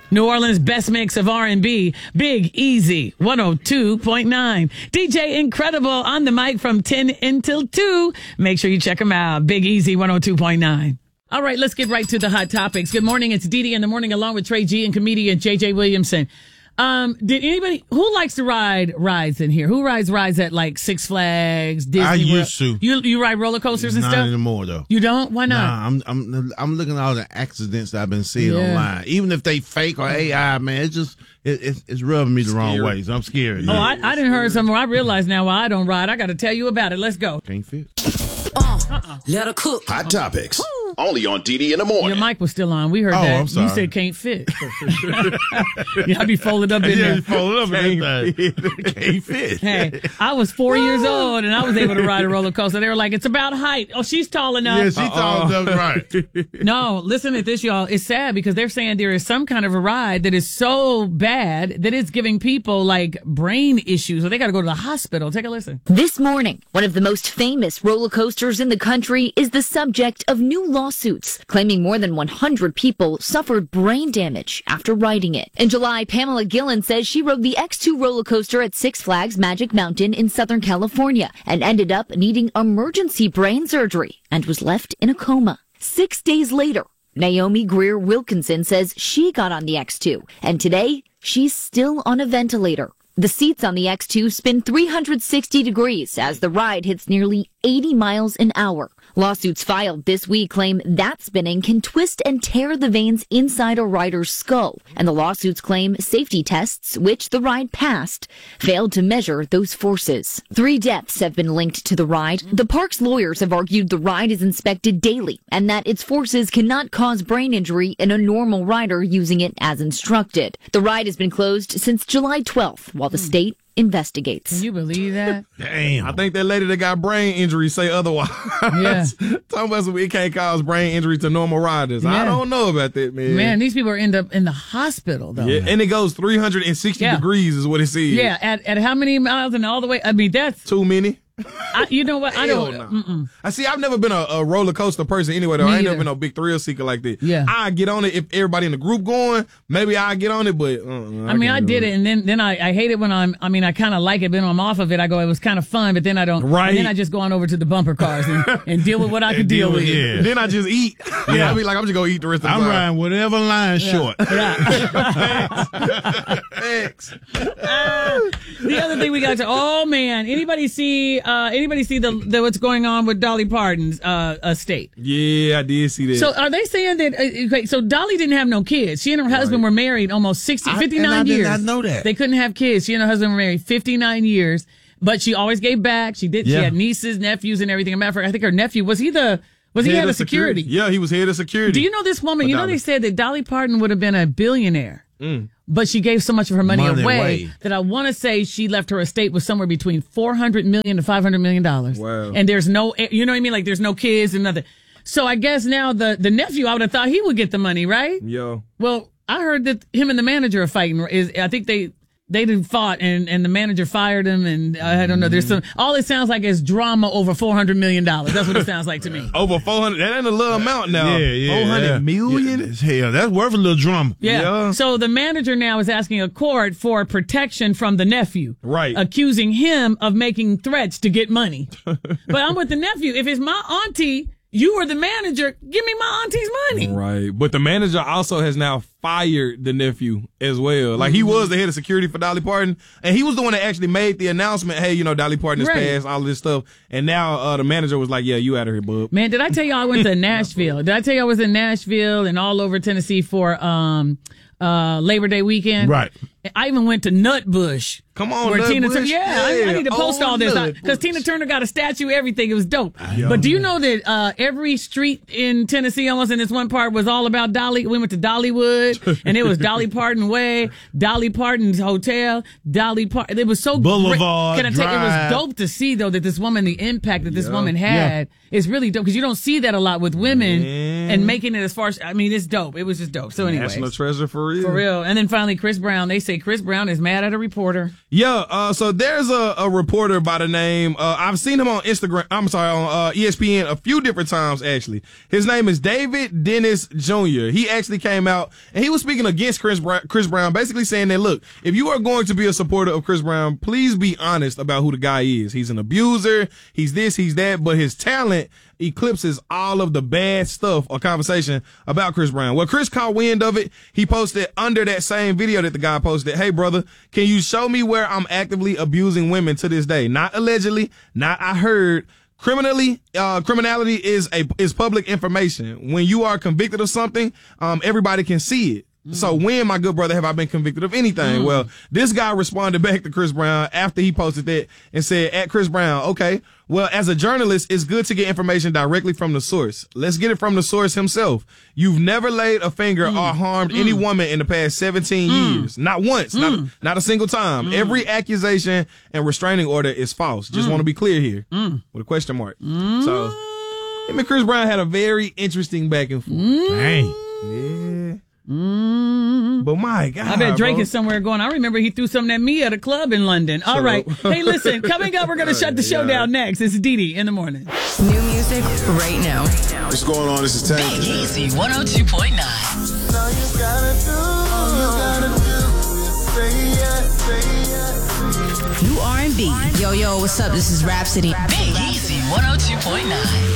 New Orleans' best mix of R&B, Big Easy, 102.9. DJ Incredible on the mic from 10 until 2. Make sure you check him out. Big Easy, 102.9. All right, let's get right to the hot topics. Good morning. It's Dee Dee in the morning along with Trey G and comedian JJ Williamson. Did anybody who likes to ride rides in here? Who rides at like Six Flags, Disney? I used to. You ride roller coasters and Not stuff? Not anymore though. You don't? Why not? Nah, I'm looking at all the accidents that I've been seeing online. Even if they fake or AI, man, it's rubbing me the wrong way. So I'm scared. Oh, I didn't heard somewhere. I realize now why I don't ride. I got to tell you about it. Let's go. Can't fit. Let her cook. Hot topics. Only on DD in the morning. Your mic was still on. We heard that. I'm sorry. You said can't fit. Yeah, I be folded up in there. Folded up in that. Can't fit. Hey, I was 4 years old and I was able to ride a roller coaster. They were like, it's about height. Oh, she's tall enough. Yeah, she's tall enough, right. No, listen to this, y'all. It's sad because they're saying there is some kind of a ride that is so bad that it's giving people like brain issues or they got to go to the hospital. Take a listen. This morning, one of the most famous roller coasters in the country is the subject of new lawsuits, claiming more than 100 people suffered brain damage after riding it. In July, Pamela Gillen says she rode the X2 roller coaster at Six Flags Magic Mountain in Southern California and ended up needing emergency brain surgery and was left in a coma. 6 days later, Naomi Greer Wilkinson says she got on the X2, and today she's still on a ventilator. The seats on the X2 spin 360 degrees as the ride hits nearly 80 miles an hour. Lawsuits filed this week claim that spinning can twist and tear the veins inside a rider's skull. And the lawsuits claim safety tests, which the ride passed, failed to measure those forces. 3 deaths have been linked to the ride. The park's lawyers have argued the ride is inspected daily and that its forces cannot cause brain injury in a normal rider using it as instructed. The ride has been closed since July 12th while the state investigates. Can you believe that? Damn. I think that lady that got brain injury say otherwise. Yeah. Talking about it can't cause brain injury to normal riders. Yeah. I don't know about that, man. Man, these people end up in the hospital, though. Yeah, and it goes 360 degrees is what it says. Yeah, at how many miles and all the way? I mean, that's... Too many. You know what? I don't... No. I see, I've never been a roller coaster person anyway, though. Me I ain't either. never been a big thrill seeker like that. Yeah. I get on it if everybody in the group going. Maybe I get on it, but I did it, and then I hate it when I kind of like it, but when I'm off of it, I go, it was kind of fun, but then I don't. Right. And then I just go on over to the bumper cars and deal with what I can deal with. Yeah. Then I just eat. Yeah. I be like, I'm just going to eat the rest of the I'm time. riding whatever line short. Thanks. The other thing we got to, oh man, anybody see the what's going on with Dolly Parton's estate? Yeah, I did see that. So are they saying that, okay, so Dolly didn't have no kids. She and her husband were married almost 59 years. I did not know that. They couldn't have kids. She and her husband were married 59 years, but she always gave back. She had nieces, nephews, and everything. As a matter of fact, I think her nephew, was he head of security? Yeah, he was head of security. Do you know this woman? You know, they said that Dolly Parton would have been a billionaire. But she gave so much of her money away that I want to say she left her estate with somewhere between $400 million to $500 million. Wow. And there's no, you know what I mean? Like there's no kids and nothing. So I guess now the nephew, I would have thought he would get the money, right? Yo. Well, I heard that him and the manager are fighting. I think they didn't fought and the manager fired him, and I don't know. There's all it sounds like is drama over $400 million. That's what it sounds like to me. Over 400. That ain't a little amount now. Yeah. 400 million? Yeah, hell, that's worth a little drama. Yeah. So the manager now is asking a court for protection from the nephew. Right. Accusing him of making threats to get money. But I'm with the nephew. If it's my auntie, you were the manager, give me my auntie's money. Right. But the manager also has now fired the nephew as well. Like, he was the head of security for Dolly Parton, and he was the one that actually made the announcement, hey, Dolly Parton has passed, all of this stuff. And now the manager was like, yeah, you out of here, bub. Man, did I tell you I went to Nashville? Did I tell you I was in Nashville and all over Tennessee for Labor Day weekend? Right. I even went to Nutbush. Come on, where Tina Nutbush. Turner. Yeah, I need to post all this Nutbush. because Tina Turner got a statue, everything. It was dope. But do you know that every street in Tennessee, almost in this one part, was all about Dolly? We went to Dollywood, and it was Dolly Parton Way, Dolly Parton's Hotel, Dolly Parton. It was so Boulevard great. Can I tell you, it was Drive. dope to see though that this woman, the impact that this woman had, is really dope because you don't see that a lot with women and making it as far as it's dope. It was just dope. So anyway, National treasure for real. for real. And then finally, Chris Brown. They say say Chris Brown is mad at a reporter. Yeah, so there's a reporter by the name, I've seen him on Instagram, on ESPN a few different times, actually. His name is David Dennis Jr. He actually came out and he was speaking against Chris Brown, basically saying that, look, if you are going to be a supporter of Chris Brown, please be honest about who the guy is. He's an abuser, he's this, he's that, but his talent eclipses all of the bad stuff or conversation about Chris Brown. Well, Chris caught wind of it. He posted under that same video that the guy posted, hey, brother, can you show me where I'm actively abusing women to this day? Not allegedly, not I heard. Criminality is public information. When you are convicted of something, everybody can see it. So when, my good brother, have I been convicted of anything? Well, this guy responded back to Chris Brown after he posted that and said, at Chris Brown, okay, well, as a journalist, it's good to get information directly from the source. Let's get it from the source himself. You've never laid a finger or harmed any woman in the past 17 years. Not once, not a single time. Every accusation and restraining order is false. Just want to be clear here with a question mark. So, him and Chris Brown had a very interesting back and forth. Dang. Yeah. But my God, I bet Drake bro. is somewhere going. I remember he threw something at me at a club in London. All right. Hey, listen, coming up, we're going to shut the show down next. It's Didi in the morning. New music right now. What's going on? This is Tank. Big Easy 102.9. New R&B. Yo, what's up? This is Rhapsody. Big Easy 102.9.